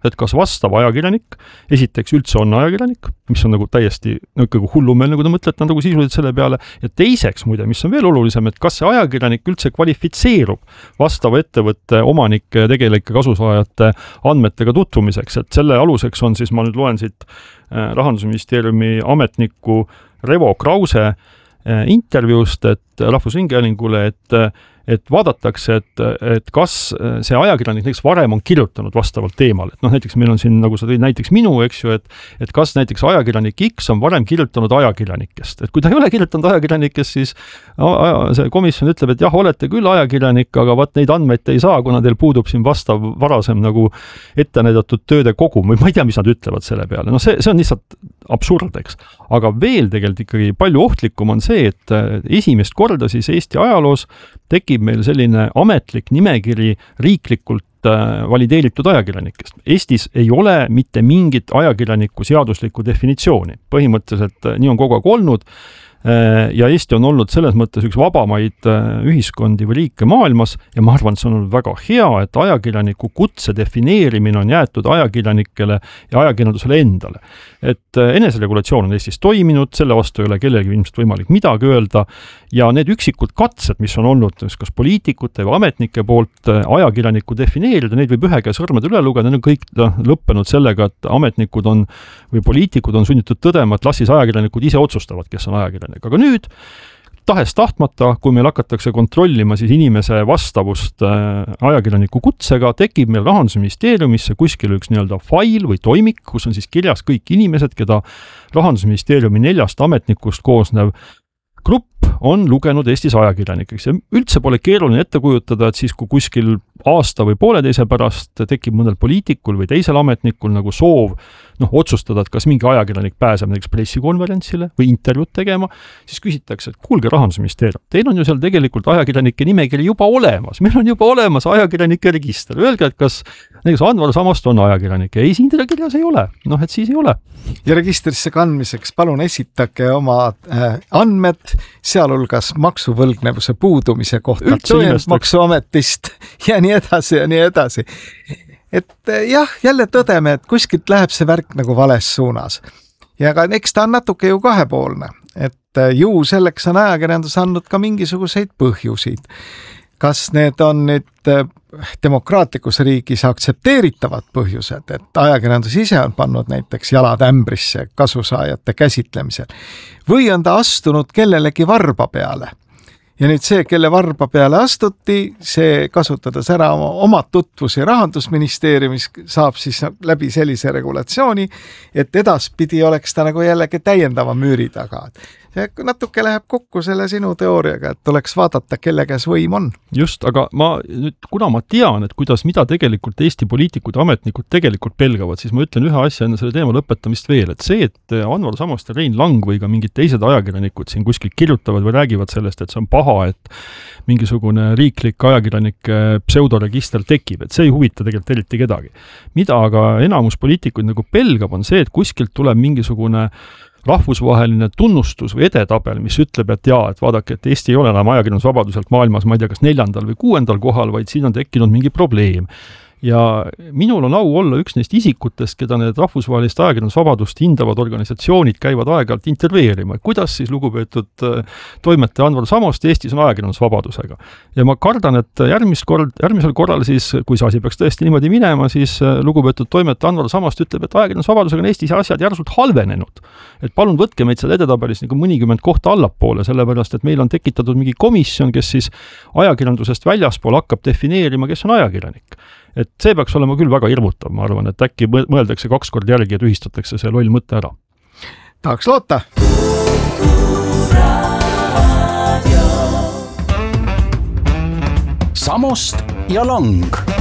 et kas vastav ajakirjanik esiteks üldse on ajakirjanik, mis on nagu täiesti ikkagi hullumeelne, kui te mõtlete nagu sisuliselt selle peale, ja teiseks muide, mis on veel olulisem, et kas see ajakirjanik üldse kvalifitseerub vastava ettevõtte omanike ja tegelike kasusaajate andmetega tutvumiseks, et selle aluseks on siis, ma nüüd loen siit Rahandusministeeriumi ametniku Revo Krause intervjuust, et Rahvusringhäälingule, et vaadatakse, et kas see ajakirjanik näiteks varem on kirjutanud vastavalt teemal. Et näiteks meil on siin, nagu sa tõid näiteks minu, eks ju, et kas näiteks ajakirjanik X on varem kirjutanud ajakirjanikest. Et kui ta ei ole kirjutanud ajakirjanikest, siis see komisjon ütleb, et jah, olete küll ajakirjanik, aga vaat neid andmeid ei saa, kuna teil puudub siin vastav varasem nagu ette näidatud tööde kogum. Ma ei tea, mis nad ütlevad selle peale. No see on lihtsalt absurd, eks. Aga veel tegelikult ikkagi palju ohtlikum on see, et esimest korda siis Eesti ajaloos tekib meil selline ametlik nimekiri riiklikult valideeritud ajakirjanikest. Eestis ei ole mitte mingit ajakirjaniku seaduslikku definitsiooni. Põhimõtteliselt nii on kogu aeg olnud ja Eesti on olnud selles mõttes üks vabamaid ühiskondi või riike maailmas ja ma arvan, et see on olnud väga hea, et ajakirjaniku kutse defineerimine on jäetud ajakirjanikele ja ajakirjandusele endale. Et eneseregulatsioon on Eestis toiminud, selle vastu ei ole kellelgi ilmselt võimalik midagi öelda ja need üksikud katsed, mis on olnud kas poliitikute või ametnike poolt ajakirjaniku defineerida, neid võib ühe käe sõrmedel üle lugeda, need on kõik lõppenud sellega, et ametnikud on või poliitikud on sunnitud tõdema, et las siis ajakirjanikud ise otsustavad, kes on ajakirjanik. Aga nüüd, tahes-tahtmata, kui meil hakatakse kontrollima siis inimese vastavust ajakirjaniku kutsega, tekib meil Rahandusministeeriumisse kuskil üks nii-öelda fail või toimik, kus on siis kirjas kõik inimesed, keda Rahandusministeeriumi 4 ametnikust koosnev grupp on lugenud Eestis ajakirjanikeks ja üldse pole keeruline ette kujutada, et siis kui kuskil aasta või pooleteise pärast tekib mõnel poliitikul või teisel ametnikul nagu soov otsustada, et kas mingi ajakirjanik pääseb näiteks pressikonverentsile või intervjuud tegema, siis küsitakse, et kuulge Rahandusministeerium, teil on ju seal tegelikult ajakirjanike nimekiri juba olemas, meil on juba olemas ajakirjanike register, öelge, et kas näiteks Anvar Samast on ajakirjanik ja ei, siin teda kirjas ei ole, et siis ei ole. Ja registrisse kandmiseks palun esitage oma andmed, sealhulgas maksuvõlgnevuse puudumise kohta Maksuametist ja nii edasi ja nii edasi. Et jah, jälle tõdeme, et kuskilt läheb see värk nagu vales suunas. Ja ka eks ta on natuke ju kahepoolne, et ju selleks on ajakirjandus andnud ka mingisuguseid põhjusid. Kas need on nüüd demokraatlikus riigis aktsepteeritavad põhjused, et ajakirjandus ise on pannud näiteks jalad ämbrisse kasusaajate käsitlemisel või on ta astunud kellelegi varba peale? Ja nüüd see, kelle varba peale astuti, see kasutades ära oma tutvusi Rahandusministeeriumis, saab siis läbi sellise regulatsiooni, et edaspidi oleks ta nagu jällegi täiendava müüri taga. See natuke läheb kokku selle sinu teooriaga, et tuleks vaadata, kelle käes võim on. Just, aga kuna ma tean, et mida tegelikult Eesti poliitikud ja ametnikud tegelikult pelgavad, siis ma ütlen ühe asja enne selle teema lõpetamist veel, et see, et Anvar Samast ja Rein Lang või ka mingid teised ajakirjanikud siin kuskil kirjutavad või räägivad sellest, et see on paha, et mingisugune riiklik ajakirjanike pseudoregister tekib, et see ei huvita tegelikult eriti kedagi. Mida aga enamus poliitikuid nagu pelgab on see, et kuskilt tuleb mingisugune rahvusvaheline tunnustus või edetabel, mis ütleb, et et vaadake, et Eesti ei ole enam ajakirjandusvabaduselt maailmas, ma ei tea, kas 4. või 6. kohal, vaid siin on tekkinud mingi probleem. Ja minul on au olla üks neist isikutest, keda need rahvusvahelist ajakirjandusvabadust hindavad organisatsioonid käivad aeg-ajalt interveerima. Kuidas siis lugupeetud toimetaja Anvar Samast Eestis on ajakirjandusvabadusega? Ja ma kardan, et järgmisel korral siis, kui see asi peaks tõesti niimoodi minema, siis lugupeetud toimetaja Anvar Samast ütleb, et ajakirjandusvabadusega on Eestis asjad järsult halvenenud. Et palun võtke meid seal edetabelis nagu mõnikümmend kohta allapoole, sellepärast, et meil on tekitatud mingi komisjon, kes siis ajakirjandusest väljaspool hakkab defineerima, kes on ajakirjanik. Et see peaks olema küll väga hirmutav, ma arvan, et äkki mõeldakse 2 korda järgi ja tühistatakse see loll mõte ära. Tahaks loota. Samost ja Lang.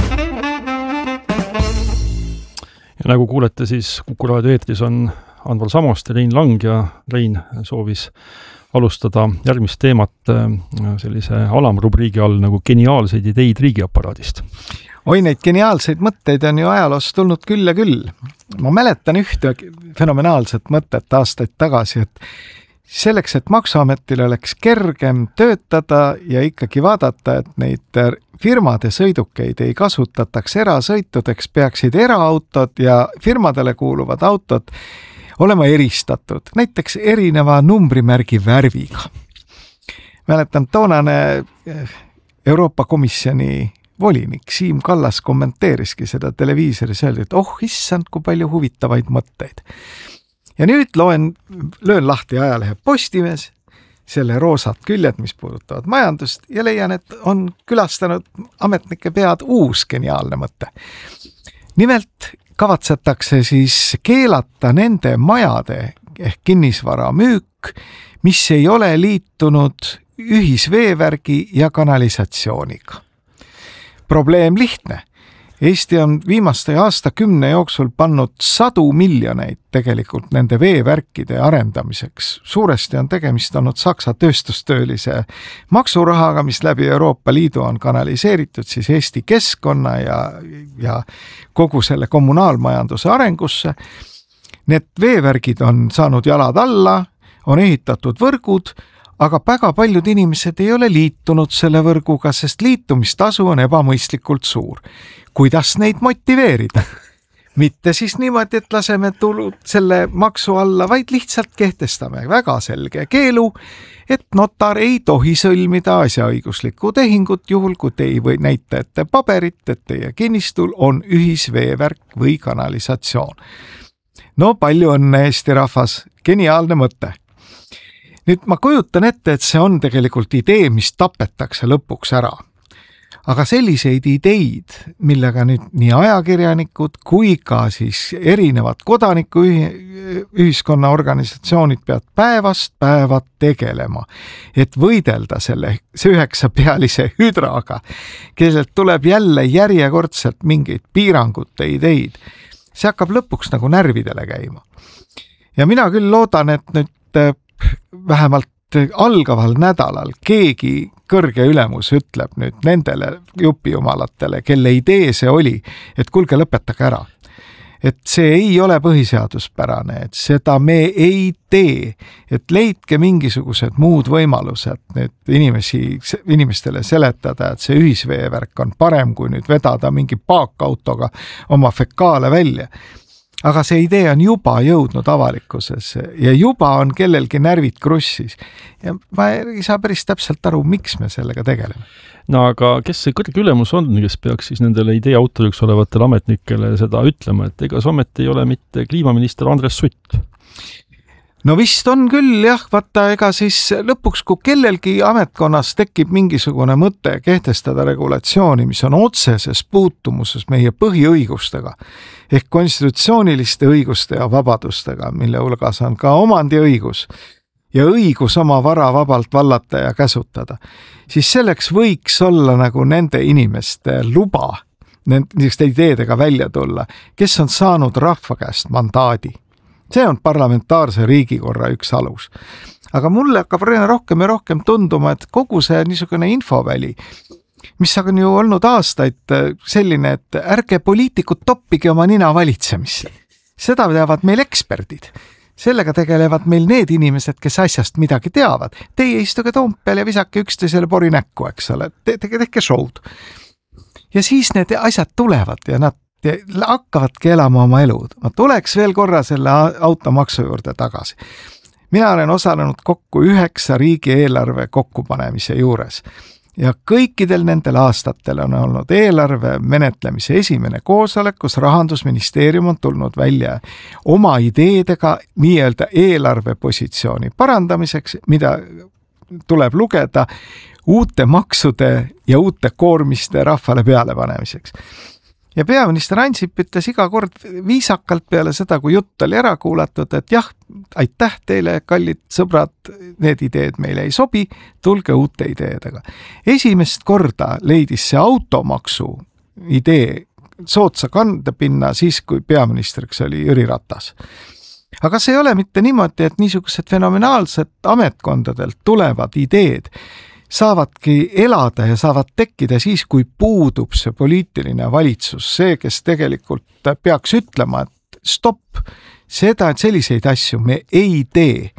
Ja nagu kuulete, siis Kuku raadio eetris on Anvar Samost ja Rein Lang ja Rein soovis alustada järgmist teemat sellise alamrubriigi all nagu geniaalseid ideid riigiaparaadist. Oi, neid geniaalseid mõtteid on ju ajaloos tulnud küll ja küll. Ma mäletan ühte fenomenaalset mõtet aastaid tagasi, et selleks, et Maksuametil oleks kergem töötada ja ikkagi vaadata, et neid firmade sõidukeid ei kasutataks erasõitudeks, peaksid eraautod ja firmadele kuuluvad autod olema eristatud, näiteks erineva numbrimärgi värviga. Mäletan, toonane Euroopa Komisjoni volinik Siim Kallas kommenteeriski seda televiisoris, öeldi, et issand, kui palju huvitavaid mõtteid. Ja nüüd löön lahti ajalehe Postimees, selle roosad küljed, mis puudutavad majandust ja leian, et on külastanud ametnike pead uus geniaalne mõte. Nimelt kavatsetakse siis keelata nende majade ehk kinnisvara müük, mis ei ole liitunud ühisveevärgi ja kanalisatsiooniga. Probleem lihtne. Eesti on viimaste aastakümne jooksul pannud 100 miljoneid tegelikult nende veevärkide arendamiseks. Suuresti on tegemist olnud Saksa tööstustöölise maksurahaga, mis läbi Euroopa Liidu on kanaliseeritud siis Eesti keskkonna ja kogu selle kommunaalmajanduse arengusse. Need veevärgid on saanud jalad alla, on ehitatud võrgud, aga väga paljud inimesed ei ole liitunud selle võrguga, sest liitumistasu on ebamõistlikult suur. Kuidas neid motiveerida? Mitte siis niimoodi, et laseme tulud selle maksu alla, vaid lihtsalt kehtestame väga selge keelu, et notar ei tohi sõlmida asjaõiguslikku tehingut juhul, kui te ei või näita ette paberit, et teie kinnistul on ühisveevärk või kanalisatsioon. No palju õnne, Eesti rahvas, geniaalne mõte. Nüüd ma kujutan ette, et see on tegelikult idee, mis tapetakse lõpuks ära. Aga selliseid ideid, millega nüüd nii ajakirjanikud kui ka siis erinevad kodanikuühiskonna organisatsioonid peavad päevast päeva tegelema, et võidelda see 9-pealise hüdraga, kellelt tuleb jälle järjekordselt mingeid piirangute ideid. See hakkab lõpuks nagu närvidele käima. Ja mina küll loodan, et nüüd vähemalt algaval nädalal keegi kõrge ülemus ütleb nüüd nendele jupijumalatele, kelle idee see oli, et kuulge, lõpetage ära. Et see ei ole põhiseaduspärane, et seda me ei tee, et leidke mingisugused muud võimalused nüüd inimestele seletada, et see ühisveevärk on parem kui nüüd vedada mingi paakautoga oma fekaale välja. Aga see idee on juba jõudnud avalikkusesse ja juba on kellelgi närvid krussis. Ja ma ei saa päris täpselt aru, miks me sellega tegeleme. No aga kes see kõrge ülemus on, kes peaks siis nendele idee autoriks olevatele ametnikele seda ütlema, et ega see ometi ei ole mitte kliimaminister Andres Sutt? No vist on küll, jah, vaata, ega siis lõpuks, kui kellelgi ametkonnas tekib mingisugune mõte kehtestada regulatsiooni, mis on otseses puutumuses meie põhiõigustega, ehk konstitutsiooniliste õiguste ja vabadustega, mille hulgas on ka omandiõigus ja õigus oma vara vabalt vallata ja käsutada, siis selleks võiks olla nagu nende inimeste luba niisuguste ideedega välja tulla, kes on saanud rahva käest mandaadi. See on parlamentaarse riigikorra üks alus. Aga mulle hakkab rohkem ja rohkem tunduma, et kogu see niisugune infoväli, mis on ju olnud aastaid selline, et ärge poliitikud toppige oma nina valitsemisse. Seda teavad meil eksperdid. Sellega tegelevad meil need inimesed, kes asjast midagi teavad. Teie istuge Toompeal ja visake üksteisele pori näkku, eks ole. Tehke showd. Ja siis need asjad tulevad ja nad hakkavadki elama oma elud. Ma tuleks veel korra selle automaksu juurde tagasi. Mina olen osalenud kokku 9 riigieelarve kokkupanemise juures ja kõikidel nendel aastatel on olnud eelarve menetlemise esimene koosolek, kus Rahandusministeerium on tulnud välja oma ideedega nii-öelda eelarvepositsiooni parandamiseks, mida tuleb lugeda uute maksude ja uute koormiste rahvale peale panemiseks. Ja peaminister Ansip ütles iga kord viisakalt peale seda, kui jutt oli ära kuulatud, et jah, aitäh teile, kallid sõbrad, need ideed meile ei sobi, tulge uute ideedega. Esimest korda leidis see automaksu idee soodsa kandepinna siis, kui peaministriks oli Jüri Ratas. Aga see ei ole mitte niimoodi, et niisugused fenomenaalsed ametkondadelt tulevad ideed saavadki elada ja saavad tekkida siis, kui puudub see poliitiline valitsus, see, kes tegelikult peaks ütlema, et stopp, seda, et selliseid asju me ei tee.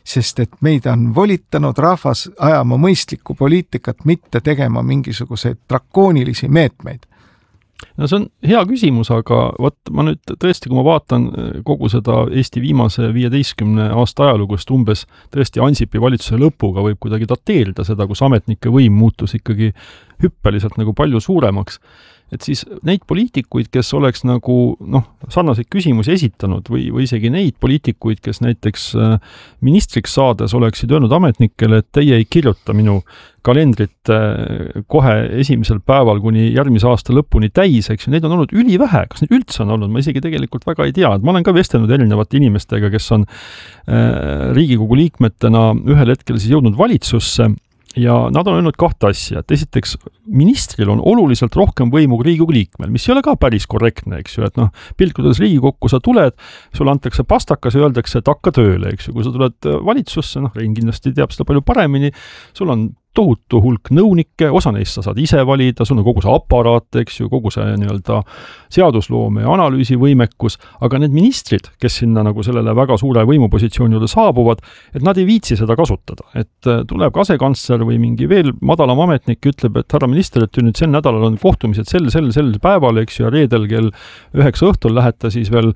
sest et meid on volitanud rahvas ajama mõistlikku poliitikat, mitte tegema mingisuguseid drakoonilisi meetmeid. No see on hea küsimus, aga ma nüüd tõesti, kui ma vaatan kogu seda Eesti viimase 15 aasta ajalugust umbes tõesti Ansipi valitsuse lõpuga võib kuidagi dateerida seda, kus ametnike võim muutus ikkagi hüppeliselt nagu palju suuremaks. Et siis neid poliitikuid, kes oleks nagu sarnaseid küsimusi esitanud või isegi neid poliitikuid, kes näiteks ministriks saades oleksid öelnud ametnikele, et teie ei kirjuta minu kalendrit kohe esimesel päeval kuni järgmise aasta lõpuni täis, eks ju, neid on olnud ülivähe, kas neid üldse on olnud, ma isegi tegelikult väga ei tea, et ma olen ka vestelnud erinevate inimestega, kes on Riigikogu liikmetena ühel hetkel siis jõudnud valitsusse ja nad on öelnud kahte asja, et esiteks ministril on oluliselt rohkem võimu kui Riigikogu liikmel, mis ei ole ka päris korrektne, eks ju, et pilkudes Riigikokku sa tuled, sulle antakse pastakas ja öeldakse, et hakka tööle, eks ju, kui sa tuled valitsusse, Rein kindlasti teab seda palju paremini, sul on tohutu hulk nõunikke, osa neist sa saad ise valida, sul on kogu see aparaat, eks ju, kogu see nii-öelda seadusloome ja analüüsivõimekus, aga need ministrid, kes sinna nagu sellele väga suure võimupositsiooni juurde saabuvad, et nad ei viitsi seda kasutada. Et tuleb asekantsler või mingi veel madalam ametnik ütleb, et härra minister, et nüüd sel nädalal on kohtumised sel päeval, eks ju, ja reedel kell 9 õhtul lähete siis veel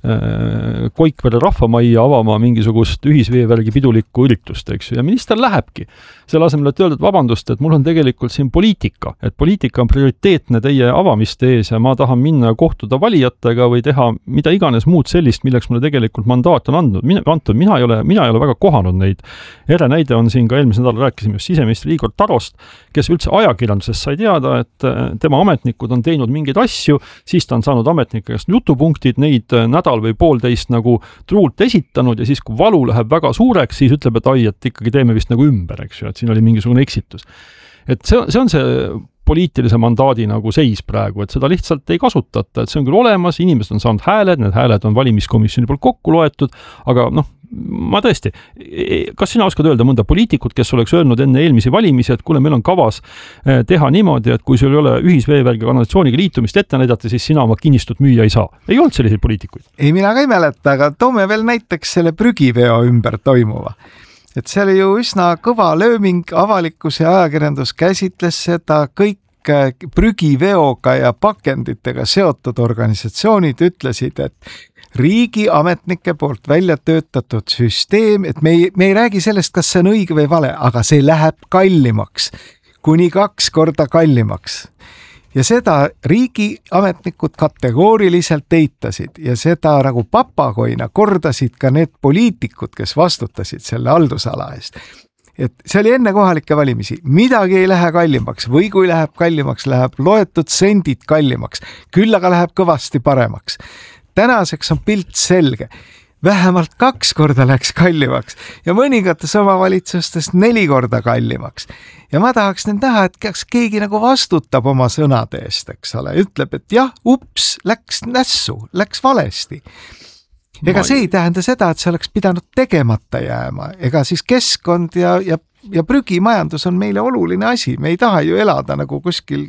Koikvere rahvamajja avama mingisugust ühisveevärgi pidulikku üritust, eks ju, ja minister lähebki. Selle asemel, et öelda, et vabandust, et mul on tegelikult siin poliitika, et poliitika on prioriteetne teie avamiste ees ja ma tahan minna kohtuda valijatega või teha mida iganes muud sellist, milleks mulle tegelikult mandaat on antud. Mina ei ole väga kohanud neid. Ere näide on siin ka eelmisel nädal rääkisime just siseministri Igor Tarost, kes üldse ajakirjandusest sai teada, et tema ametnikud on teinud mingeid asju, siis ta on saanud ametnikest jutupunktid, neid nädal või poolteist nagu truult esitanud ja siis, kui valu läheb väga suureks, siis ütleb, et ai, et ikkagi teeme vist nagu ümber, eks ju, et siin oli mingisugune eksitus. Et see on see poliitilise mandaadi nagu seis praegu, et seda lihtsalt ei kasutata, et see on küll olemas, inimesed on saanud hääled, need hääled on valimiskomisjoni poolt kokku loetud, aga ma tõesti, kas sina oskad öelda mõnda poliitikut, kes oleks öelnud enne eelmisi valimisi, et kuule, meil on kavas teha niimoodi, et kui sul ei ole ühisveevärgi kanalisatsiooniga liitumist ette näidata, siis sina oma kinnistut müüa ei saa. Ei olnud selliseid poliitikuid? Ei, mina ka ei mäleta, aga toome veel näiteks selle prügiveo ümber toimuva. Et see oli ju üsna kõva lööming, avalikkus ja ajakirjandus käsitles seda, kõik prügiveoga ja pakenditega seotud organisatsioonid ütlesid, et riigiametnike poolt välja töötatud süsteem, et me ei räägi sellest, kas see on õige või vale, aga see läheb kallimaks, kuni 2 korda kallimaks. Ja seda riigiametnikud kategooriliselt eitasid ja seda nagu papagoina kordasid ka need poliitikud, kes vastutasid selle haldusala eest. Et see oli enne kohalikke valimisi, midagi ei lähe kallimaks või kui läheb kallimaks, läheb loetud sendid kallimaks, küll aga läheb kõvasti paremaks. Tänaseks on pilt selge. Vähemalt 2 korda läks kallimaks ja mõningates omavalitsustes 4 korda kallimaks. Ja ma tahaks nüüd näha, et kas keegi nagu vastutab oma sõnade eest, eks ole, ütleb, et jah, ups, läks nässu, läks valesti. Ega see ei tähenda seda, et see oleks pidanud tegemata jääma. Ega siis keskkond ja prügimajandus on meile oluline asi. Me ei taha ju elada nagu kuskil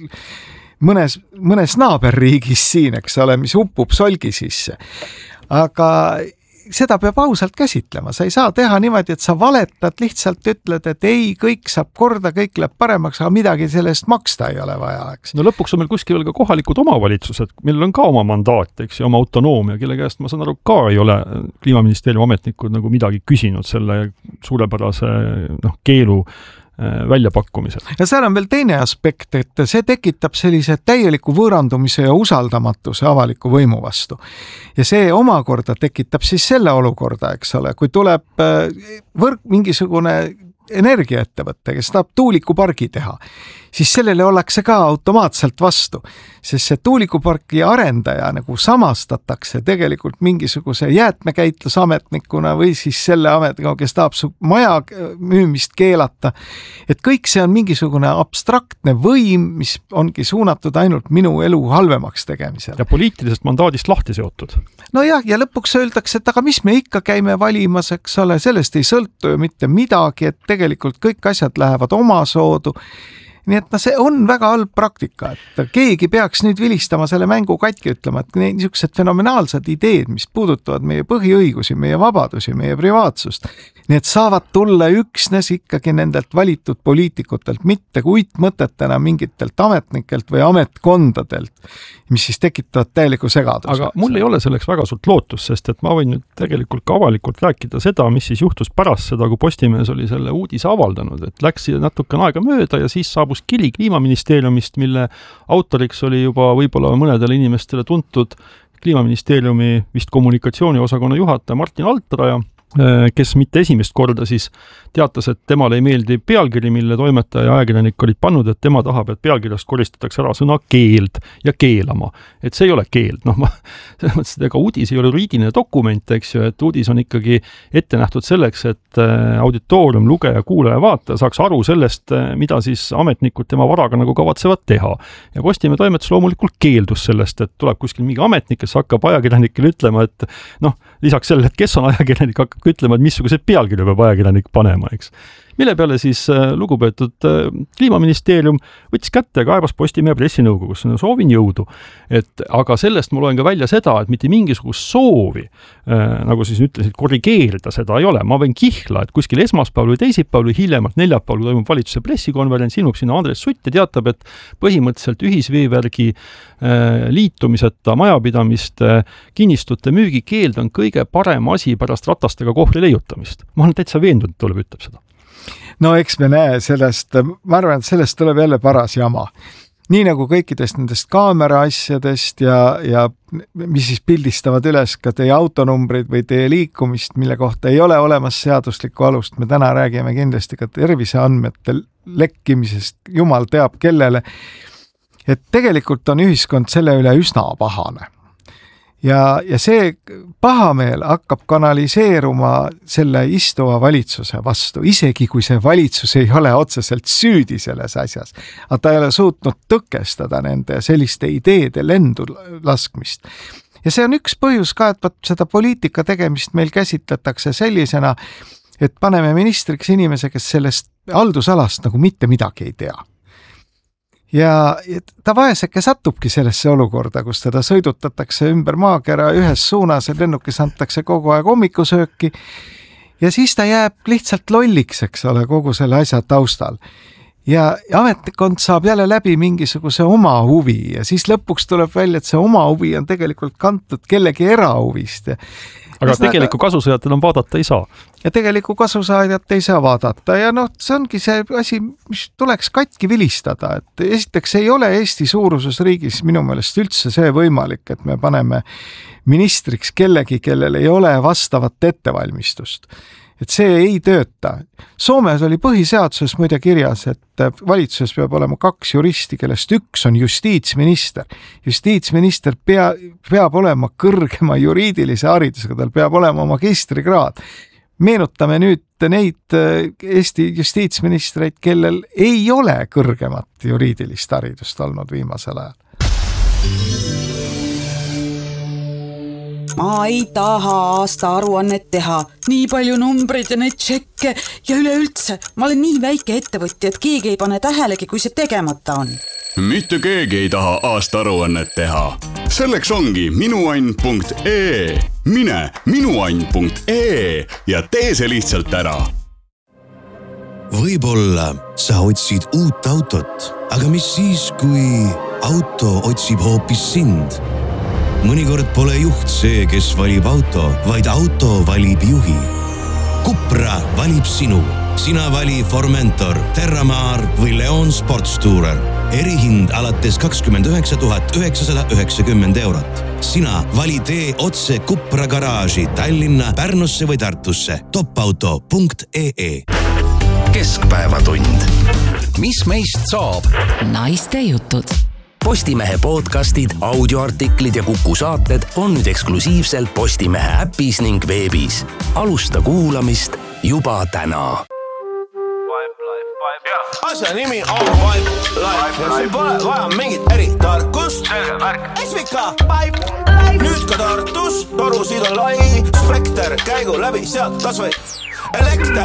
mõnes naaberriigis siin, eks ole, mis uppub solgi sisse. Aga seda peab ausalt käsitlema. Sa ei saa teha niimoodi, et sa valetad, lihtsalt ütled, et ei, kõik saab korda, kõik läheb paremaks, aga midagi sellest maksta ei ole vaja, eks. No lõpuks on meil kuskil veel ka kohalikud omavalitsused, millel on ka oma mandaat, eks, ja oma autonoomia, kelle käest ma saan aru, ka ei ole Kliimaministeeriumi ametnikud nagu midagi küsinud selle suurepärase keelu väljapakkumisel. Ja seal on veel teine aspekt, et see tekitab sellise täieliku võõrandumise ja usaldamatuse avaliku võimu vastu. Ja see omakorda tekitab siis selle olukorda, eks ole, kui tuleb mingisugune energiaettevõte, kes tahab tuulikupargi teha, siis sellele ollakse ka automaatselt vastu, sest see tuulikupargi arendaja nagu samastatakse tegelikult mingisuguse jäätmekäitlusametnikuna või siis selle ametniga, kes tahab su maja müümist keelata. Et kõik see on mingisugune abstraktne võim, mis ongi suunatud ainult minu elu halvemaks tegemisel. Ja poliitilisest mandaadist lahti seotud. No jah, ja lõpuks öeldakse, et aga mis me ikka käime valimas, eks ole, sellest ei sõltu ju mitte midagi, et tegelikult kõik asjad lähevad omasoodu. nii et see on väga halb praktika, et keegi peaks nüüd vilistama selle mängu katki, ütlema, et niisugused fenomenaalsed ideed, mis puudutavad meie põhiõigusi, meie vabadusi, meie privaatsust, need saavad tulla üksnes ikkagi nendelt valitud poliitikutelt, mitte uitmõtetena mingitelt ametnikelt või ametkondadelt, mis siis tekitavad täieliku segaduse. Aga mul ei ole selleks väga suurt lootust, sest et ma võin nüüd tegelikult ka avalikult rääkida seda, mis siis juhtus pärast seda, kui Postimees oli selle uudise avaldanud, et läks natukene aega mööda ja siis saabus kiri Kliimaministeeriumist, mille autoriks oli juba võib-olla mõnedele inimestele tuntud Kliimaministeeriumi vist kommunikatsiooniosakonna juhataja Martin Altraja, kes mitte esimest korda siis teatas, et temale ei meeldi pealkiri, mille toimetaja ja ajakirjanik olid pannud, et tema tahab, et pealkirjast koristatakse ära sõna keeld ja keelama. Et see ei ole keeld. Selles mõttes, et ega uudis ei ole juriidiline dokument, eks ju, et uudis on ikkagi ette nähtud selleks, et auditoorium, lugeja, kuulaja, vaataja saaks aru sellest, mida siis ametnikud tema varaga nagu kavatsevad teha. Ja Postimehe toimetus loomulikult keeldus sellest, et tuleb kuskil mingi ametnik, kes hakkab ajakirjanikele ütlema, et lisaks sellele, et kes on ajakirjanik, hakkab ütlema, et missuguse pealkirja peab ajakirjanik panema, eks. Mille peale siis lugupeetud Kliimaministeerium võttis kätte ja kaebas Postimehe pressinõukogusse. Soovin jõudu. Aga sellest ma loen ka välja seda, et mitte mingisugust soovi, nagu siis ütlesid, korrigeerida seda ei ole. Ma võin kihla, et kuskil esmaspäeval või teisipäeval või hiljemalt neljapäeval toimub valitsuse pressikonverents, ilmub sinna Andres Sutt ja teatab, et põhimõtteliselt ühisveevärgi liitumiseta majapidamiste kinnistute müügikeeld on kõige parem asi pärast ratastega kohvri leiutamist. Ma olen täitsa veendunud, et tuleb ütleb seda. No eks me näe sellest, ma arvan, et sellest tuleb jälle paras jama. Nii nagu kõikidest nendest kaamera asjadest ja mis siis pildistavad üles ka teie autonumbrid või teie liikumist, mille kohta ei ole olemas seaduslikku alust. Me täna räägime kindlasti ka terviseandmete lekkimisest, jumal teab kellele. Et tegelikult on ühiskond selle üle üsna pahane. Ja see pahameel hakkab kanaliseeruma selle istuva valitsuse vastu, isegi kui see valitsus ei ole otseselt süüdi selles asjas. Aga ta ei ole suutnud tõkestada nende selliste ideede lendu laskmist. Ja see on üks põhjus ka, et seda poliitika tegemist meil käsitletakse sellisena, et paneme ministriks inimese, kes sellest haldusalast nagu mitte midagi ei tea. Ja ta vaeseke satubki sellesse olukorda, kus teda sõidutatakse ümber maakera ühes suunas ja lennukis antakse kogu aeg hommikusööki ja siis ta jääb lihtsalt lolliks, eks ole, kogu selle asja taustal. Ja ametkond saab jälle läbi mingisuguse oma huvi ja siis lõpuks tuleb välja, et see oma huvi on tegelikult kantud kellegi erahuvist. Aga tegeliku kasusajadel on vaadata ei saa. Ja tegeliku kasusajad ei saa vaadata ja see ongi see asi, mis tuleks katki vilistada, et esiteks ei ole Eesti suuruses riigis minu meelest üldse see võimalik, et me paneme ministriks kellegi, kellel ei ole vastavat ettevalmistust. Et see ei tööta. Soomes oli põhiseaduses muide kirjas, et valitsuses peab olema 2 juristi, kellest üks on justiitsminister. Justiitsminister peab olema kõrgema juriidilise haridusega, tal peab olema magistrikraad. Meenutame nüüd neid Eesti justiitsministreid, kellel ei ole kõrgemat juriidilist haridust olnud viimasel ajal. Ma ei taha aasta aruannet teha, nii palju numbreid ja neid tšekke ja üleüldse. Ma olen nii väike ettevõtja, et keegi ei pane tähelegi, kui see tegemata on. Mitte keegi ei taha aasta aruannet teha. Selleks ongi minuann.ee. Mine minuann.ee ja tee see lihtsalt ära. Võib-olla sa otsid uut autot, aga mis siis, kui auto otsib hoopis sind? Mõnikord pole juht see, kes valib auto, vaid auto valib juhi. Cupra valib sinu. Sina vali Formentor, Terramar või Leon Sportstourer. Erihind alates 29 990 €. Sina vali tee otse Cupra garaaži Tallinna, Pärnusse või Tartusse. Topauto.ee. Keskpäevatund. Mis meist saab? Naiste jutud. Postimehe podcastid, audioartiklid ja Kuku saated on nüüd eksklusiivselt Postimehe äpis ning veebis. Alusta kuulamist juba täna. Asja nimi on Vibe Life ja siin pole vaja mingit eritarkust. SVK Vibe nüüd ka Tartus, torusid on lai, spekter käigu läbi sealt kas või elekter.